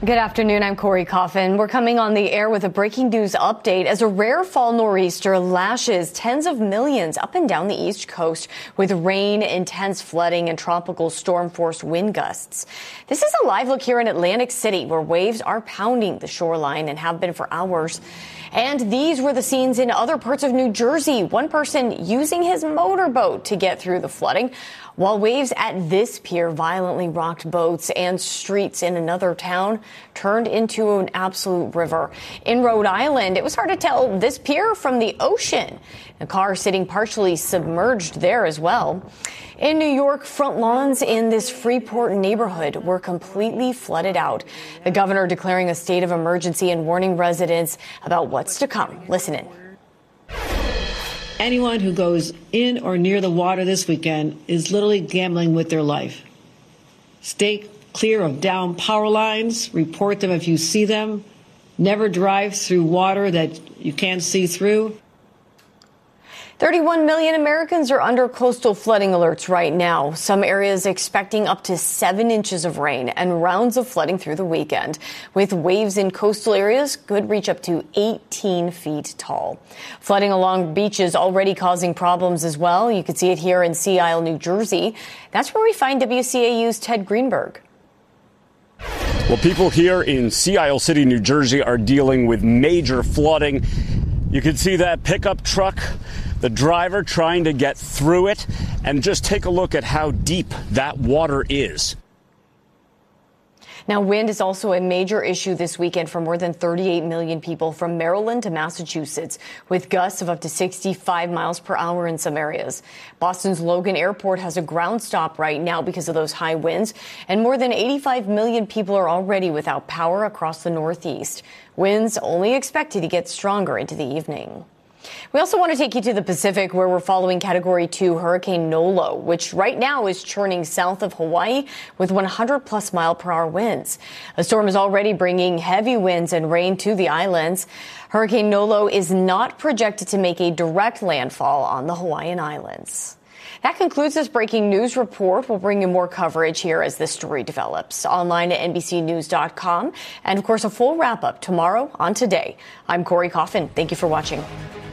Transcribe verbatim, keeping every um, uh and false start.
Good afternoon. I'm Corey Coffin. We're coming on the air with a breaking news update as a rare fall nor'easter lashes tens of millions up and down the East Coast with rain, intense flooding, and tropical storm-force wind gusts. This is a live look here in Atlantic City where waves are pounding the shoreline and have been for hours. And these were the scenes in other parts of New Jersey. One person using his motorboat to get through the flooding, while waves at this pier violently rocked boats and streets in another town turned into an absolute river. In Rhode Island, it was hard to tell this pier from the ocean. A car sitting partially submerged there as well. In New York, front lawns in this Freeport neighborhood were completely flooded out. The governor declaring a state of emergency and warning residents about what's to come. Listen in. Anyone who goes in or near the water this weekend is literally gambling with their life. Stay clear of down power lines. Report them if you see them. Never drive through water that you can't see through. thirty-one million Americans are under coastal flooding alerts right now. Some areas expecting up to seven inches of rain and rounds of flooding through the weekend, with waves in coastal areas could reach up to eighteen feet tall. Flooding along beaches already causing problems as well. You can see it here in Sea Isle, New Jersey. That's where we find W C A U's Ted Greenberg. Well, people here in Sea Isle City, New Jersey are dealing with major flooding. You can see that pickup truck, the driver trying to get through it, and just take a look at how deep that water is. Now, wind is also a major issue this weekend for more than thirty-eight million people from Maryland to Massachusetts, with gusts of up to sixty-five miles per hour in some areas. Boston's Logan Airport has a ground stop right now because of those high winds, and more than eighty-five million people are already without power across the Northeast. Winds only expected to get stronger into the evening. We also want to take you to the Pacific, where we're following Category two Hurricane Nolo, which right now is churning south of Hawaii with one hundred plus mile per hour winds. The storm is already bringing heavy winds and rain to the islands. Hurricane Nolo is not projected to make a direct landfall on the Hawaiian Islands. That concludes this breaking news report. We'll bring you more coverage here as this story develops. Online at N B C News dot com. And, of course, a full wrap-up tomorrow on Today. I'm Corey Coffin. Thank you for watching.